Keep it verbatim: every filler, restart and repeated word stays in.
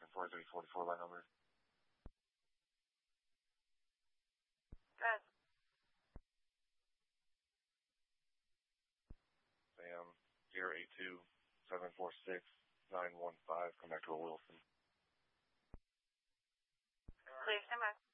Falcon forty-three forty-four line number. Good. Sam, zero eight two seven four six nine one five. Come back to a Wilson. Clear, stand by.